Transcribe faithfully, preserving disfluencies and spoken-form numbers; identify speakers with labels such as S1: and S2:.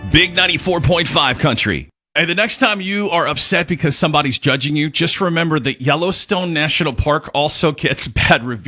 S1: Big ninety-four point five country. Hey, the next time you are upset because somebody's judging you, just remember that Yellowstone National Park also gets bad reviews.